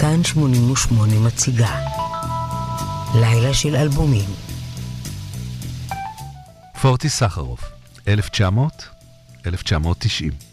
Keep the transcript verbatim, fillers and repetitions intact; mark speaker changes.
Speaker 1: כאן שמונים ושמונה מציגה לילה של אלבומים.
Speaker 2: פורטי סחרוף, אלף תשע מאות עד אלף תשע מאות תשעים.